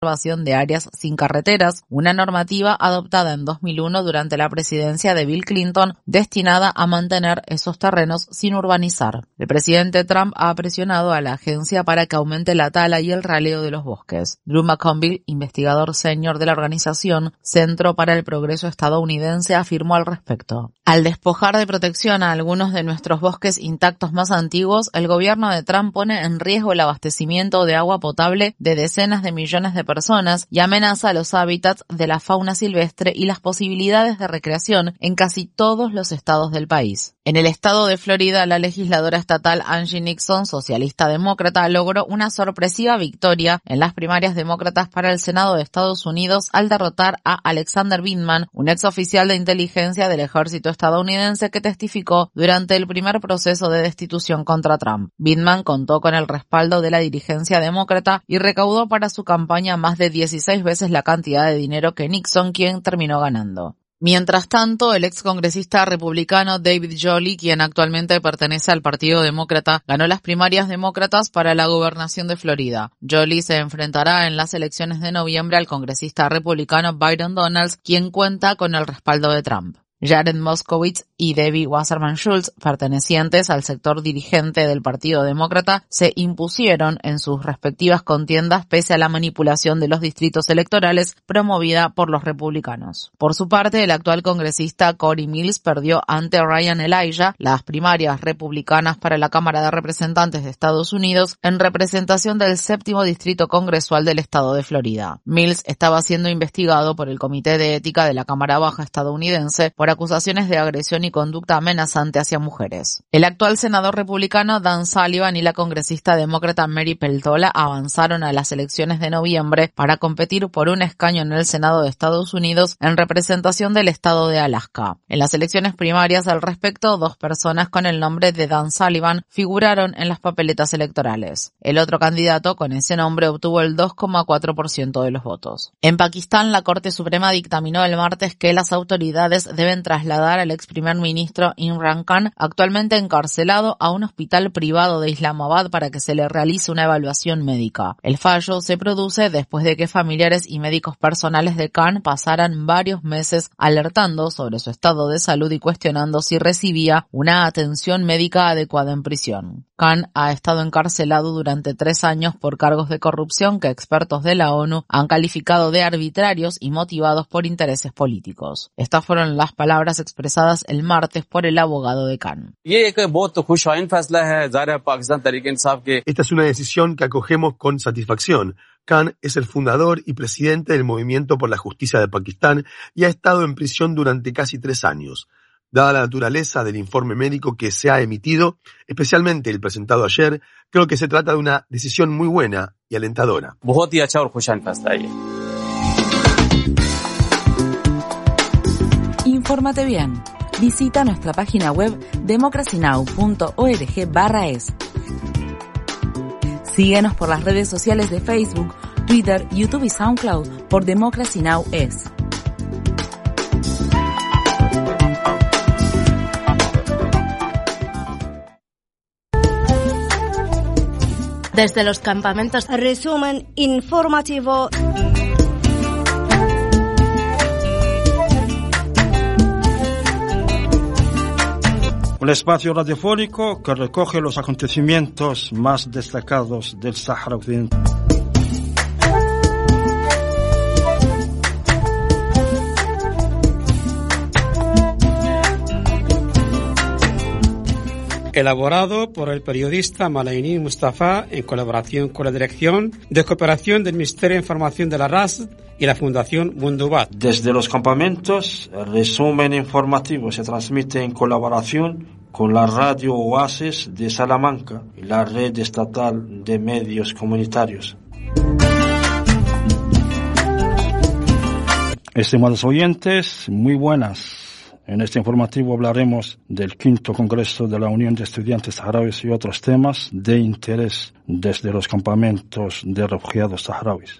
conservación de áreas sin carreteras, una normativa adoptada en 2001 durante la presidencia de Bill Clinton destinada a mantener esos terrenos sin urbanizar. El presidente Trump ha presionado a la agencia para que aumente la tala y el raleo de los bosques. Drew McConville, investigador senior de la organización Centro para el Progreso Estadounidense, afirmó al respecto: al despojar de protección a algunos de nuestros bosques intactos más antiguos, el gobierno de Trump pone en riesgo el abastecimiento de agua potable de decenas de millones de personas y amenaza los hábitats de la fauna silvestre y las posibilidades de recreación en casi todos los estados del país. En el estado de Florida, la legisladora estatal Angie Nixon, socialista demócrata, logró una sorpresiva victoria en las primarias demócratas para el Senado de Estados Unidos al derrotar a Alexander Vindman, un exoficial de inteligencia del ejército estadounidense que testificó durante el primer proceso de destitución contra Trump. Vindman contó con el respaldo de la dirigencia demócrata y recaudó para su campaña más de 16 veces la cantidad de dinero que Nixon, quien terminó ganando. Mientras tanto, el excongresista republicano David Jolly, quien actualmente pertenece al Partido Demócrata, ganó las primarias demócratas para la gobernación de Florida. Jolly se enfrentará en las elecciones de noviembre al congresista republicano Byron Donalds, quien cuenta con el respaldo de Trump. Jared Moskowitz y Debbie Wasserman Schultz, pertenecientes al sector dirigente del Partido Demócrata, se impusieron en sus respectivas contiendas pese a la manipulación de los distritos electorales promovida por los republicanos. Por su parte, el actual congresista Cory Mills perdió ante Ryan Elijah las primarias republicanas para la Cámara de Representantes de Estados Unidos en representación del 7º distrito congresual del estado de Florida. Mills estaba siendo investigado por el Comité de Ética de la Cámara Baja estadounidense por acusaciones de agresión y conducta amenazante hacia mujeres. El actual senador republicano Dan Sullivan y la congresista demócrata Mary Peltola avanzaron a las elecciones de noviembre para competir por un escaño en el Senado de Estados Unidos en representación del estado de Alaska. En las elecciones primarias al respecto, 2 personas con el nombre de Dan Sullivan figuraron en las papeletas electorales. El otro candidato con ese nombre obtuvo el 2,4% de los votos. En Pakistán, la Corte Suprema dictaminó el martes que las autoridades deben trasladar al ex primer ministro Imran Khan, actualmente encarcelado, a un hospital privado de Islamabad para que se le realice una evaluación médica. El fallo se produce después de que familiares y médicos personales de Khan pasaran varios meses alertando sobre su estado de salud y cuestionando si recibía una atención médica adecuada en prisión. Khan ha estado encarcelado durante 3 años por cargos de corrupción que expertos de la ONU han calificado de arbitrarios y motivados por intereses políticos. Estas fueron las palabras expresadas el martes por el abogado de Khan. Esta es una decisión que acogemos con satisfacción. Khan es el fundador y presidente del Movimiento por la Justicia de Pakistán y ha estado en prisión durante casi 3 años. Dada la naturaleza del informe médico que se ha emitido, especialmente el presentado ayer, creo que se trata de una decisión muy buena y alentadora. Infórmate bien. Visita nuestra página web democracynow.org/es. Síguenos por las redes sociales de Facebook, Twitter, YouTube y SoundCloud por Democracy Now! Es. Desde los campamentos, resumen informativo. Un espacio radiofónico que recoge los acontecimientos más destacados del Sáhara Occidental. Elaborado por el periodista Malaini Mustafa en colaboración con la Dirección de Cooperación del Ministerio de Información de la RASD y la Fundación Mundubat. Desde los campamentos, el resumen informativo se transmite en colaboración con la Radio Oasis de Salamanca y la Red Estatal de Medios Comunitarios. Estimados oyentes, muy buenas. En este informativo hablaremos del 5º Congreso de la Unión de Estudiantes Saharauis y otros temas de interés desde los campamentos de refugiados saharauis.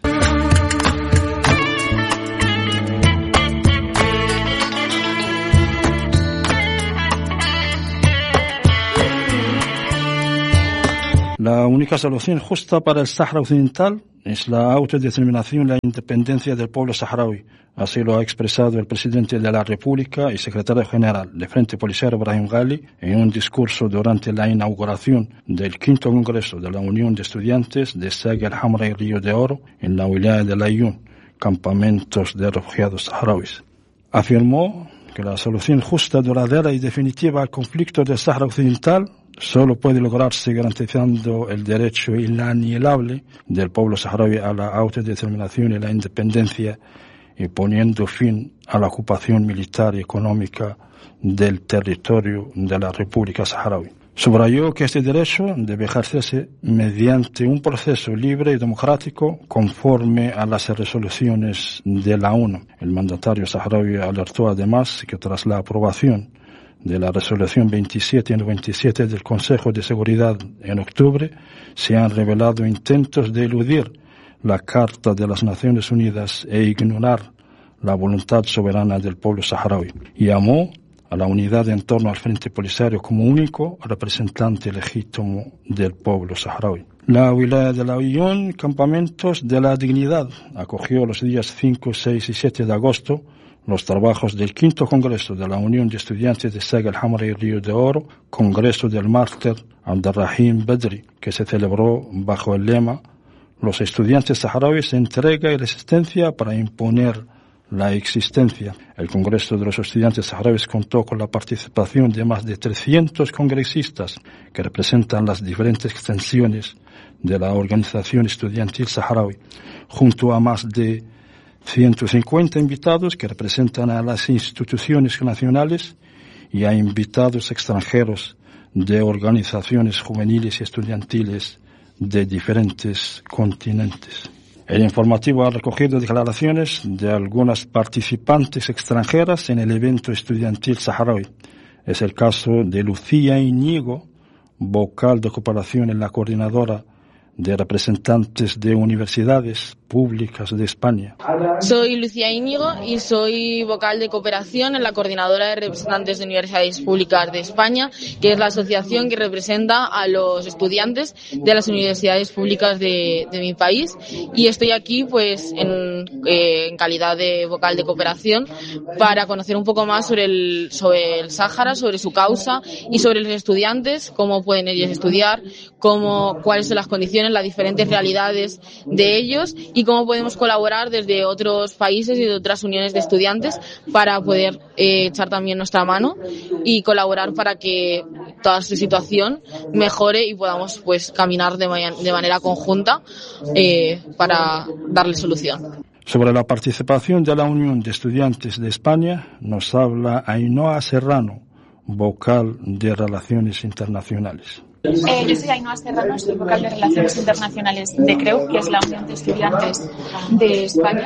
La única solución justa para el Sáhara Occidental es la autodeterminación y la independencia del pueblo saharaui. Así lo ha expresado el presidente de la República y secretario general del Frente Polisario Brahim Ghali en un discurso durante la inauguración del 5º Congreso de la Unión de Estudiantes de Saga el Hamra y Río de Oro en la wilaya de Layún, campamentos de refugiados saharauis. Afirmó que la solución justa, duradera y definitiva al conflicto del Sáhara Occidental solo puede lograrse garantizando el derecho inalienable del pueblo saharaui a la autodeterminación y la independencia y poniendo fin a la ocupación militar y económica del territorio de la República Saharaui. Subrayó que este derecho debe ejercerse mediante un proceso libre y democrático conforme a las resoluciones de la ONU. El mandatario saharaui alertó además que tras la aprobación de la resolución 2797 del Consejo de Seguridad en octubre, se han revelado intentos de eludir la Carta de las Naciones Unidas e ignorar la voluntad soberana del pueblo saharaui. Y llamó a la unidad en torno al Frente Polisario como único representante legítimo del pueblo saharaui. La wilaya de Layún, Campamentos de la Dignidad, acogió los días 5, 6 y 7 de agosto los trabajos del 5º Congreso de la Unión de Estudiantes de Saga el Hamra y Río de Oro, Congreso del Mártir Abdelrahim Bedri, que se celebró bajo el lema «Los estudiantes saharauis, entrega y resistencia para imponer la existencia». El Congreso de los Estudiantes Saharauis contó con la participación de más de 300 congresistas que representan las diferentes extensiones de la organización estudiantil saharaui, junto a más de 150 invitados que representan a las instituciones nacionales y a invitados extranjeros de organizaciones juveniles y estudiantiles de diferentes continentes. El informativo ha recogido declaraciones de algunas participantes extranjeras en el evento estudiantil saharaui. Es el caso de Lucía Íñigo, vocal de cooperación en la coordinadora de representantes de universidades públicas de España. Soy Lucía Íñigo y soy vocal de cooperación en la Coordinadora de Representantes de Universidades Públicas de España, que es la asociación que representa a los estudiantes de las universidades públicas de mi país. Y estoy aquí pues en calidad de vocal de cooperación para conocer un poco más sobre el Sáhara, sobre su causa y sobre los estudiantes, cómo pueden ellos estudiar, cuáles son las condiciones, las diferentes realidades de ellos y cómo podemos colaborar desde otros países y de otras uniones de estudiantes para poder echar también nuestra mano y colaborar para que toda su situación mejore y podamos pues caminar de manera conjunta para darle solución. Sobre la participación de la Unión de Estudiantes de España nos habla Ainhoa Serrano, vocal de Relaciones Internacionales. Yo soy Ainhoa Serrano, soy vocal de Relaciones Internacionales de CREU, que es la Unión de Estudiantes de España,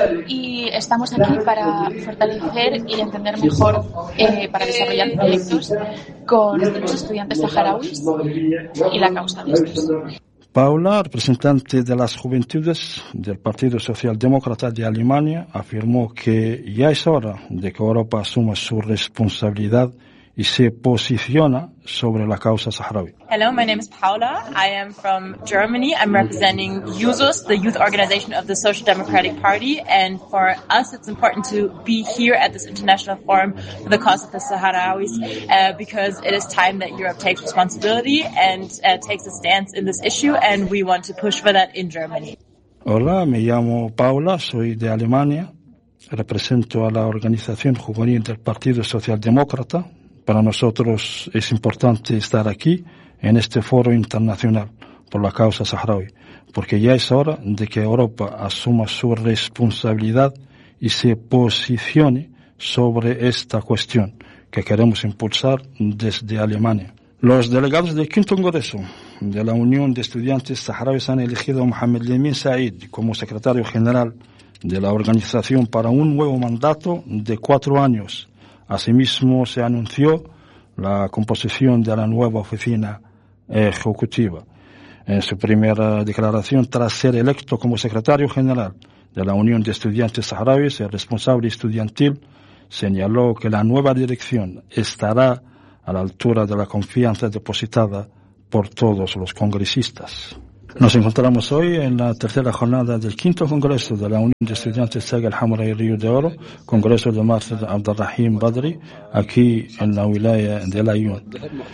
y estamos aquí para fortalecer y entender mejor, para desarrollar proyectos con los estudiantes saharauis y la causa de estos. Paula, representante de las juventudes del Partido Socialdemócrata de Alemania, afirmó que ya es hora de que Europa asuma su responsabilidad y se posiciona sobre la causa saharaui. Hello, my name is Paula. I am from Germany. I'm representing JUSOS, the youth organization of the Social Democratic Party, and for us it's important to be here at this international forum for the cause of the Sahrawis because it is time that Europe takes responsibility and takes a stance in this issue, and we want to push for that in Germany. Hola, me llamo Paula, soy de Alemania, represento a la organización juvenil del Partido Socialdemócrata. Para nosotros es importante estar aquí en este foro internacional por la causa saharaui, porque ya es hora de que Europa asuma su responsabilidad y se posicione sobre esta cuestión que queremos impulsar desde Alemania. Los delegados del 5º Congreso de la Unión de Estudiantes Saharauis han elegido a Mohamed Lemin Said como secretario general de la organización para un nuevo mandato de 4 años. Asimismo, se anunció la composición de la nueva oficina ejecutiva. En su primera declaración, tras ser electo como secretario general de la Unión de Estudiantes Saharauis, el responsable estudiantil señaló que la nueva dirección estará a la altura de la confianza depositada por todos los congresistas. Nos encontramos hoy en la tercera jornada del quinto congreso de la Unión de Estudiantes Saga al-Hamra y Río de Oro, congreso de Marcel Abdelrahim Badri, aquí en la wilaya de Layún.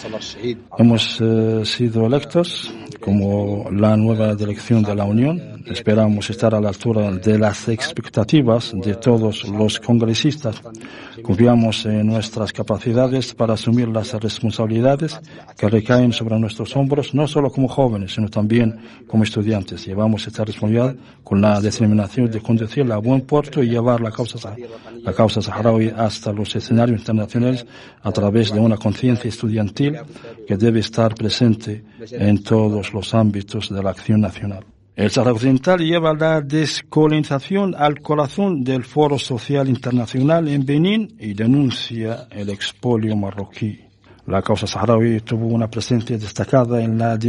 Hemos sido electos como la nueva dirección de la Unión. Esperamos estar a la altura de las expectativas de todos los congresistas. Confiamos en nuestras capacidades para asumir las responsabilidades que recaen sobre nuestros hombros, no solo como jóvenes, sino también como estudiantes. Llevamos esta responsabilidad con la determinación de conducirla a buen puerto y llevar la causa saharaui hasta los escenarios internacionales a través de una conciencia estudiantil que debe estar presente en todos los ámbitos de la acción nacional. El Sáhara Occidental lleva la descolonización al corazón del Foro Social Internacional en Benín y denuncia el expolio marroquí. La causa saharaui tuvo una presencia destacada en la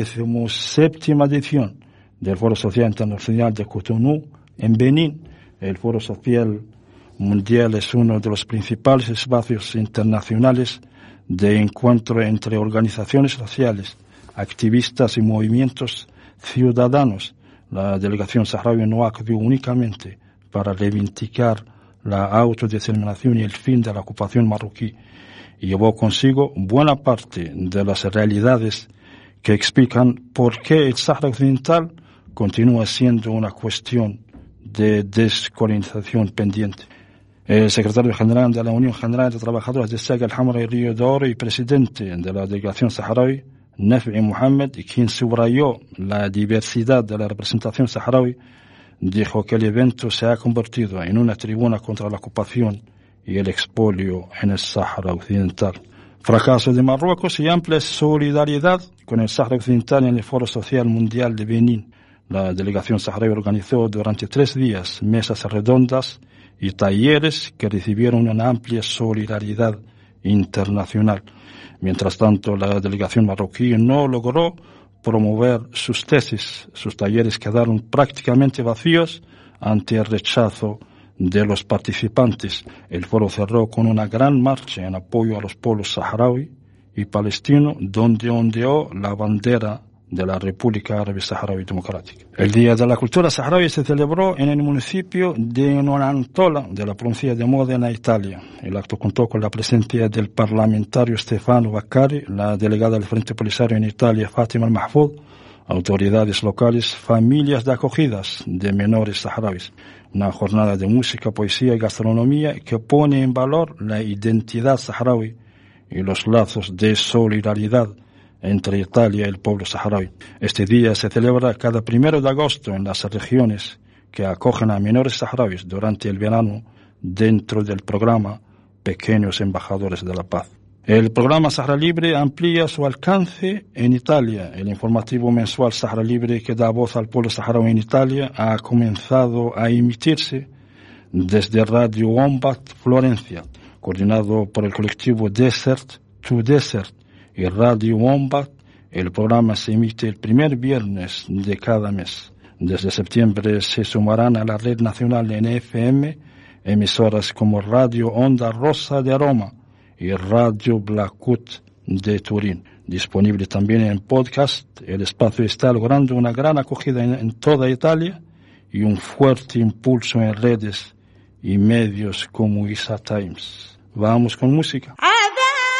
17ª edición del Foro Social Internacional de Cotonú en Benín. El Foro Social Mundial es uno de los principales espacios internacionales de encuentro entre organizaciones sociales, activistas y movimientos ciudadanos. La delegación saharaui no acudió únicamente para reivindicar la autodeterminación y el fin de la ocupación marroquí, y llevó consigo buena parte de las realidades que explican por qué el Sáhara Occidental continúa siendo una cuestión de descolonización pendiente. El secretario general de la Unión General de Trabajadores de Saga al-Hamra y Río de Oro y presidente de la delegación saharaui, Nafi Mohamed, quien subrayó la diversidad de la representación saharaui, dijo que el evento se ha convertido en una tribuna contra la ocupación y el expolio en el Sáhara Occidental. Fracaso de Marruecos y amplia solidaridad con el Sáhara Occidental en el Foro Social Mundial de Benín. La delegación saharaui organizó durante 3 días mesas redondas y talleres que recibieron una amplia solidaridad internacional. Mientras tanto, la delegación marroquí no logró promover sus tesis. Sus talleres quedaron prácticamente vacíos ante el rechazo de los participantes. El foro cerró con una gran marcha en apoyo a los pueblos saharaui y palestino, donde ondeó la bandera de la República Árabe Saharaui Democrática. El Día de la Cultura Saharaui se celebró en el municipio de Nonantola, de la provincia de Módena, Italia. El acto contó con la presencia del parlamentario Stefano Baccari, la delegada del Frente Polisario en Italia, Fatima Al-Mahfoud, autoridades locales, familias de acogidas de menores saharauis. Una jornada de música, poesía y gastronomía que pone en valor la identidad saharaui y los lazos de solidaridad entre Italia y el pueblo saharaui. Este día se celebra cada 1 de agosto en las regiones que acogen a menores saharauis durante el verano dentro del programa Pequeños Embajadores de la Paz. El programa Sahara Libre amplía su alcance en Italia. El informativo mensual Sahara Libre, que da voz al pueblo saharaui en Italia, ha comenzado a emitirse desde Radio Wombat Florencia, coordinado por el colectivo Desert to Desert y Radio Wombat. El programa se emite el primer viernes de cada mes. Desde septiembre se sumarán a la red nacional en FM emisoras como Radio Onda Rosa de Roma y Radio Blackwood de Turín. Disponible también en podcast, el espacio está logrando una gran acogida en toda Italia y un fuerte impulso en redes y medios como Isa Times. Vamos con música.